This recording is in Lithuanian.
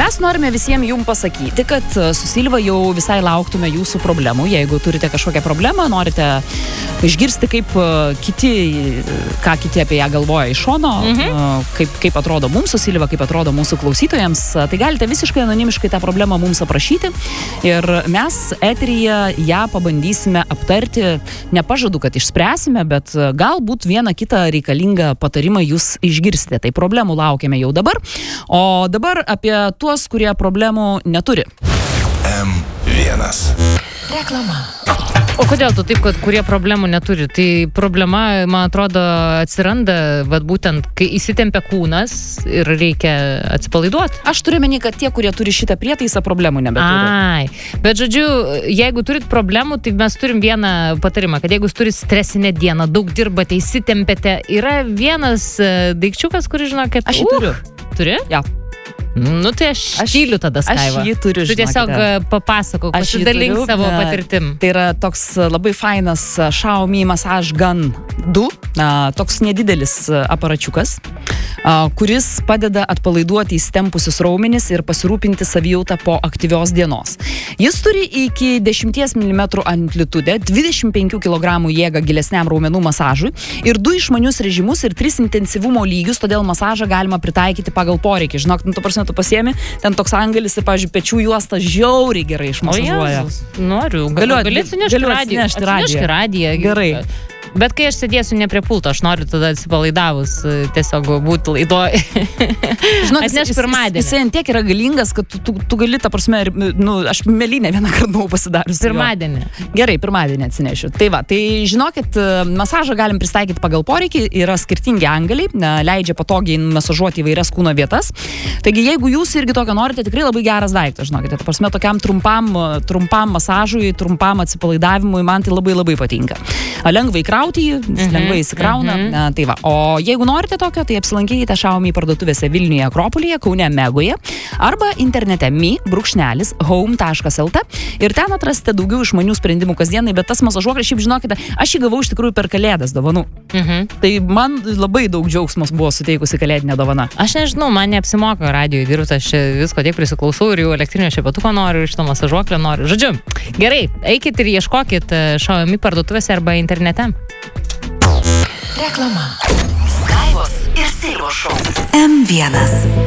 mes norime visiems jums pasakyti, kad su Silva jau visai lauktume jūsų problemų. Jeigu turite kažkokią problemą, norite išgirsti, ką kiti apie ją galvoja iš šono, kaip atrodo mums su Silva, kaip atrodo mūsų klausytojams, tai galite visiškai anonimiškai tą problemą mums aprašyti ir mes eteryje ją pabandysime aptarti. Nepažadu, kad išspręsime, bet galbūt vieną kitą reikalingą patarimą jūs išgirsite. Tai problemų laukiame jau dabar. O dabar apie tuos, kurie problemų neturi. M1. Reklama. O kodėl tu taip, kad kurie problemų neturi? Tai problema, man atrodo, atsiranda, būtent, kai įsitempia kūnas ir reikia atsipalaiduoti. Aš turiu menį, kad tie, kurie turi šitą prietaisą, problemų nebeturi. Bet žodžiu, jeigu turit problemų, tai mes turim vieną patarimą, kad jeigu turit stresinę dieną, daug dirbate, įsitempėte, yra vienas daikčiukas, kuris žino, kad... Aš jį turiu. Turi? Ja. Nu, tai aš tyliu tada, Skaiva. Aš jį turiu, žinokite. Tu tiesiog papasakok, pasidalink savo patirtim. Tai yra toks labai fainas Xiaomi Massage Gun 2, toks nedidelis aparačiukas, kuris padeda atpalaiduoti įstempusius raumenis ir pasirūpinti savijautą po aktyvios dienos. Jis turi iki 10 mm amplitudę, 25 kg jėgą gilesniam raumenų masažui ir 2 išmanius režimus ir 3 intensyvumo lygius, todėl masažą galima pritaikyti pagal poreikį. Žinok, tu pasiemi, ten toks angelis ir, pavyzdžiui, pečių juostą žiauriai gerai išmasažuoja. Noriu. Gali atsinešti radiją. Gerai. Bet kai aš sėdėsiu ne prie pulto, aš noriu tada atsipalaidavus tiesiog būti laidoj. Žinok, atneš pirmadienį. Jis tiek yra galingas, kad tu gali, ta prasme, aš mėlynę vieną kartą buvau pasidarius. Pirmadienį. Gerai, pirmadienį atsinešiu. Tai va, tai žinokit, masažą galim pristaikyti pagal poreikį, yra skirtingi angeliai, leidžia patogiai masažuoti įvairias kūno vietas. Taigi, jeigu jūs irgi tokio norite, tikrai labai geras daiktas, žinokite, ta prasme, tokiam trumpam masažui, trumpam atsipalaidavimui, man tai labai labai patinka. Lengvai krauti jį, lengvai įsikrauna. Tai va. O jeigu norite tokio, tai apsilankykite Xiaomi parduotuvėse Vilniuje, Akropolyje, Kaune, Megoje arba internete mi.home.lt ir ten atrasite daugiau išmanių sprendimų kasdienai, bet tas masažuoklis, šiaip žinokite, aš jį gavau iš tikrųjų per Kalėdas dovanų. Tai man labai daug džiaugsmas buvo suteikusi kalėdinė dovana. Aš nežinau, man neapsimoka radijoje dirbti, aš visko tiek prisiklausau ir jau elektrinio šepetuko noriu, ir šito masažuoklio noriu. Žodžiu, gerai, eikit ir ieškokit Xiaomi parduotuvėse arba internete. Reklama. Skaivos ir Silvos šou. M1.